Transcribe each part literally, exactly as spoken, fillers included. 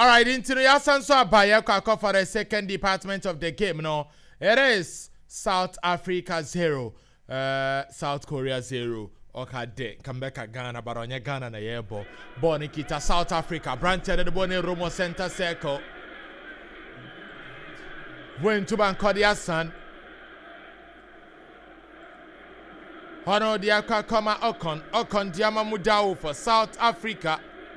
All right, into the Yasanso Abaya for the second department of the game. No, it is South Africa zero, uh, South Korea zero. Okay, come back Ghana, but on your Ghana na yebo. Born Kita South Africa, branted the Bonnie Romo Center Circle. Went to Bankodia San. Hono Diaka Koma Okon, Okon Diama Mudau for South Africa.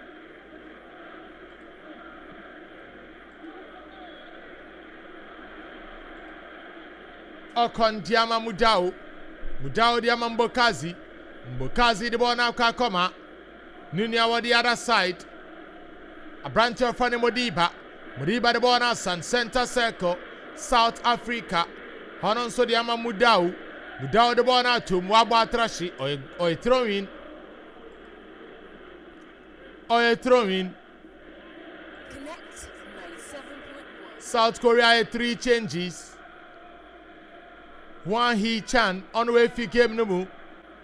Okon Diama Mudau, Mudau Diama Mbokazi. Mbokazi the ball now Kakoma. Nunia on the other side. A branch of Fanny Modiba. Modiba the ball now San Center Circle. South Africa. Honon so the Ama Mudau. Mudau the ball now to Mwaba Trashi. Or a throw in. Or a throw in. South Korea three changes. One He Chan on the way for game no move.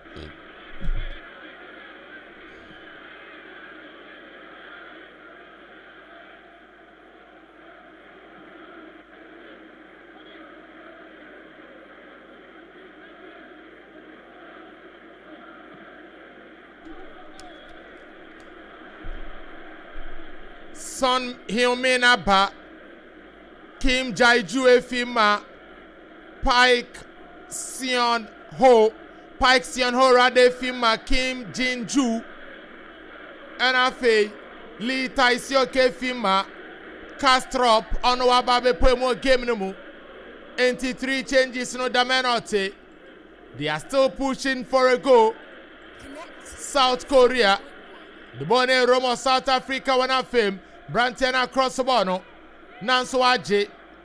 Son Hyomena Ba Kim Jaiju Efima Pike Sion Ho Pike Sion Ho Rade Fima Kim Jinju Enafe Lee Taisio Ke Fima Castrop Onwababe Pemo game no mu eighty-three changes no damenote. They are still pushing for a goal. South Korea the Bonne Romo South Africa wana fame Branten across the bono. Nanso Aje.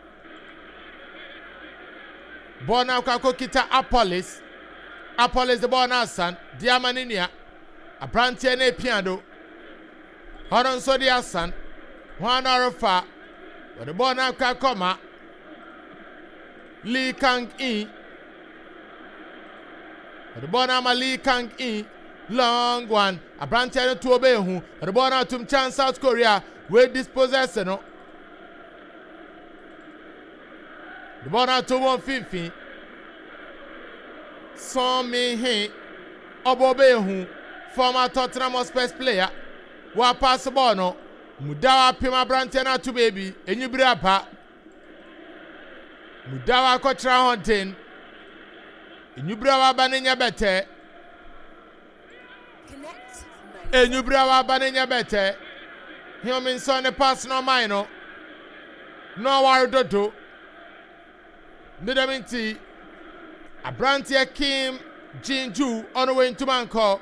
Bona Kakokita Apolis. Apolis the Bona San. Diamaninia. A Branten e piano. Honon so the Asan. One Arafa. But the Bona Kakoma. Lee Kang E. But the Bona Ma Lee Kang E. Long one. A Branten to obey who. The Bona to Chan South Korea. We dispossess no. The ball to one fifty. Son me he. Obobehu. Former Tottenham Hotspur player. Wa pass the ball no. Mudawa pima Brantena to baby. Enyubira pa. Mudawa kotra hunting. Enyubira wa banenya bete. Enyubira wa banenya bete. Human son the pass no minor. No worry dodo. Nidaminti. A brantia Kim Jinju on the way to Manko.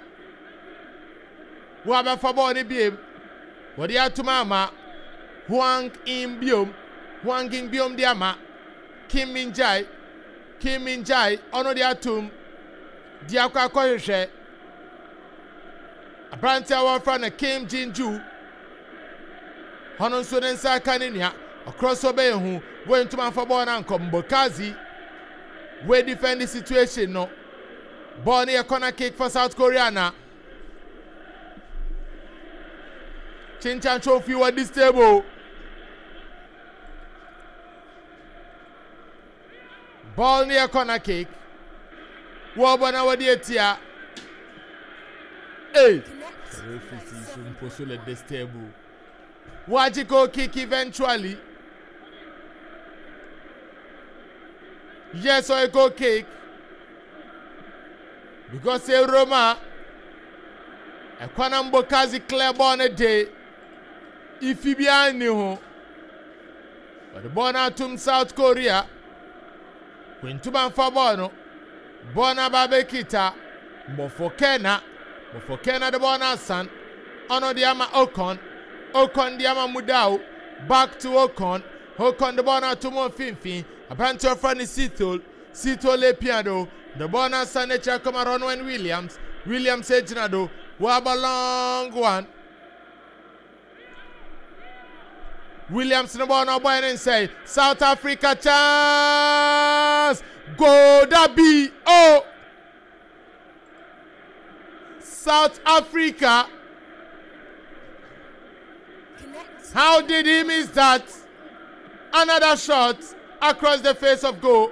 Waba for body beam. What the to mama. Huang in biom. Huang in biom diama. Kim Minjai. Kim Minjai. Ono the atum. Diaka Koyoshe. A brantia one from the Kim Jinju. Honon so den sa kaninia across obey who went to man for born and come Mbokazi. We defend the situation no. Bonnie a corner kick for South Korea now. Chinchan trophy at this table. Ball near corner kick. Wabana Wadia. Hey! Some puzzle at this table. Wajiko kick eventually. Yes, or a go kick. Because a Roma, a Kwanambo Kazi clear born a day. If he be a new, but the born out to South Korea. When Tuban Fabono, Bona Babekita, Mofokena, Mofokena the Bona son, Ono Diama Okon. Okon Diama Mudau, back to Okon, Okon the Bona to Monfinfin, a branch of Fanny Sitol, Sitol Le Piano, the Bona Sanecha Comaron and Williams, Williams Ejnado, Waba long one. Williams the Bona boy and say, South Africa chance! Go da B O! South Africa. How did he miss that? Another shot across the face of goal.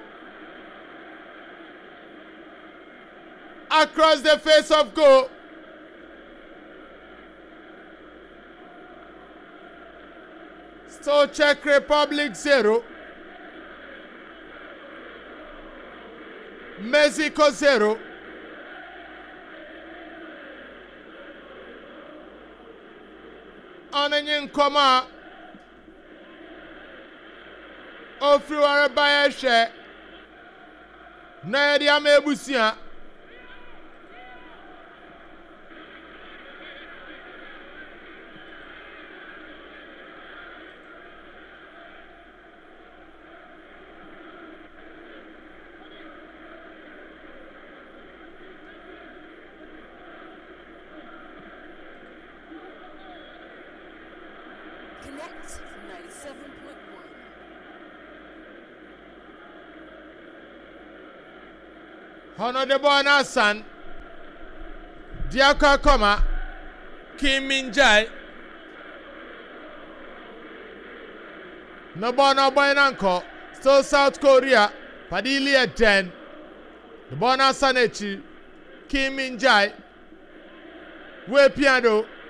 Across the face of goal. So Czech Republic zero. Mexico zero. Onenyin koma. Ofriware baye hwe. Na yedi amebusia. Hono de Bona San Diaka Koma Kim Min Jae No Bona Boynanko still South Korea Padili at ten The Bona Sanechi Kim Min Jae We Piano